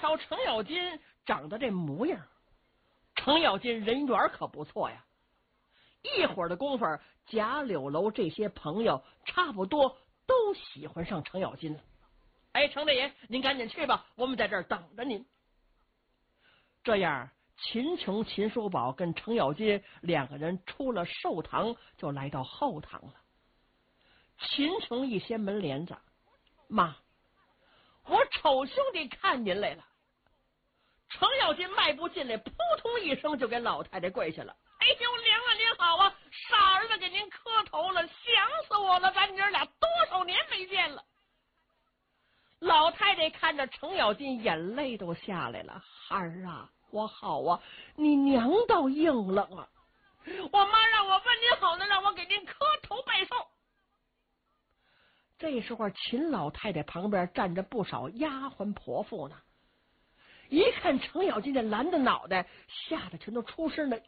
瞧程咬金长得这模样，程咬金人缘可不错呀。一会儿的功夫，贾柳楼这些朋友差不多都喜欢上程咬金了。哎，程大爷，您赶紧去吧，我们在这儿等着您。这样，秦琼、秦叔宝跟程咬金两个人出了寿堂，就来到后堂了。秦琼一掀门帘子，妈，我丑兄弟看您来了。程咬金迈步进来，扑通一声就给老太太跪下了。哎呦，娘啊，您好啊，傻儿子给您磕头了，想死我了，咱娘俩多少年没见了。老太太看着程咬金，眼泪都下来了。孩儿啊，我好啊，你娘倒硬朗啊。我妈让我问您好呢，让我给您磕头拜寿。这时候秦老太太旁边站着不少丫鬟婆妇呢，一看程咬金这蓝的脑袋，吓得全都出声了。哟，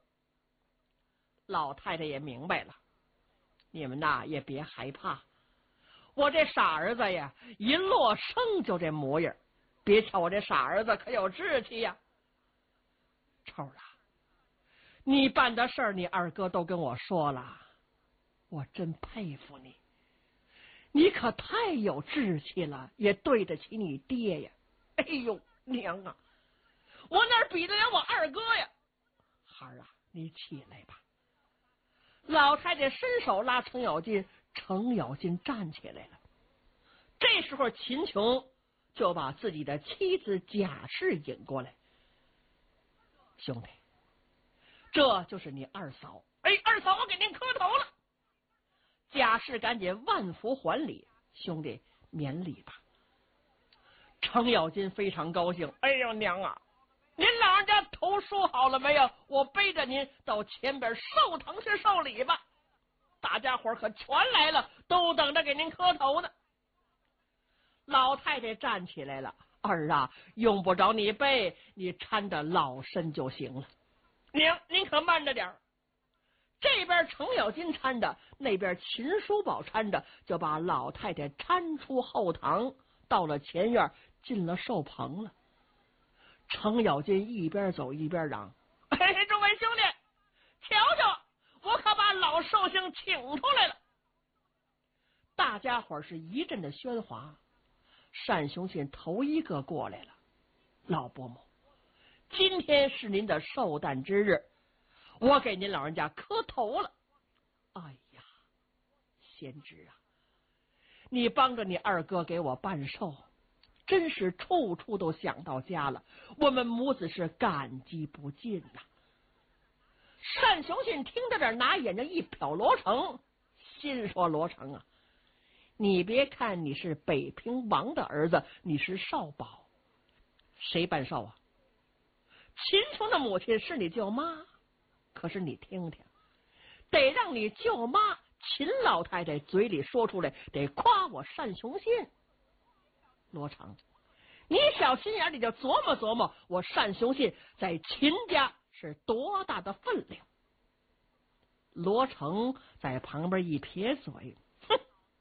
老太太也明白了，你们呐也别害怕，我这傻儿子呀，一落生就这模样，别瞧我这傻儿子可有志气呀。臭啊，你办的事儿你二哥都跟我说了，我真佩服你，你可太有志气了，也对得起你爹呀。哎呦娘啊，我哪比得了我二哥呀。孩儿啊，你起来吧。老太太伸手拉程咬金，程咬金站起来了。这时候秦琼就把自己的妻子贾氏引过来。兄弟，这就是你二嫂。哎，二嫂，我给您磕头了。贾氏赶紧万福还礼，兄弟免礼吧。程咬金非常高兴。哎呦娘啊，您老人家头梳好了没有？我背着您到前边寿堂去受礼吧。大家伙可全来了，都等着给您磕头呢。老太太站起来了。儿啊，用不着你背，你搀着老身就行了。娘，您可慢着点。这边程咬金搀着，那边秦叔宝搀着，就把老太太搀出后堂，到了前院，进了寿棚了。程咬金一边走一边嚷：嘿嘿，诸位兄弟，瞧瞧，我可把老寿星请出来了。大家伙是一阵的喧哗。单雄信头一个过来了。老伯母，今天是您的寿诞之日，我给您老人家磕头了。哎呀，贤侄啊，你帮着你二哥给我办寿，真是处处都想到家了，我们母子是感激不尽呐。单雄信听到这儿，拿眼睛一瞟罗成，心说：罗成啊，你别看你是北平王的儿子，你是少保，谁办寿啊？秦琼的母亲是你舅妈，可是你听听，得让你舅妈秦老太太嘴里说出来，得夸我单雄信。罗成，你小心眼里就琢磨琢磨，我单雄信在秦家是多大的分量。罗成在旁边一撇嘴，哼。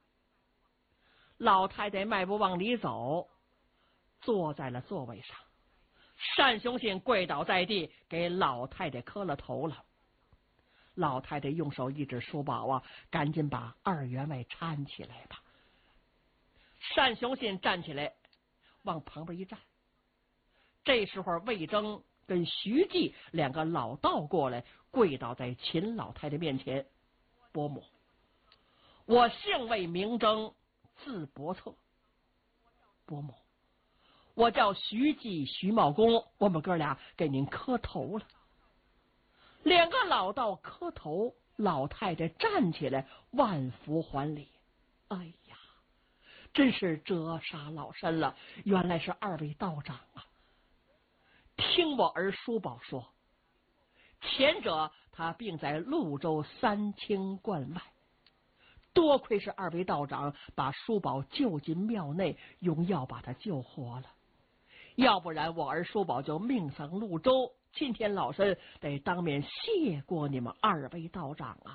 老太太迈步往里走，坐在了座位上。单雄信跪倒在地，给老太太磕了头了。老太太用手一指叔宝啊，赶紧把二员外搀起来吧。单雄信站起来，往旁边一站。这时候魏征跟徐继两个老道过来，跪倒在秦老太太面前。伯母，我姓魏名征，字伯策。伯母，我叫徐继徐茂公，我们哥俩给您磕头了。两个老道磕头，老太太站起来万福还礼。哎呀，真是折杀老身了，原来是二位道长啊。听我儿叔宝说，前者他病在潞州三清观外，多亏是二位道长把叔宝救进庙内，用药把他救活了，要不然我儿叔宝就命丧潞州。今天老身得当面谢过你们二位道长啊。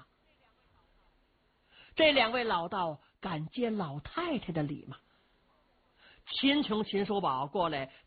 这两位老道敢接老太太的礼吗？秦琼、秦叔宝过来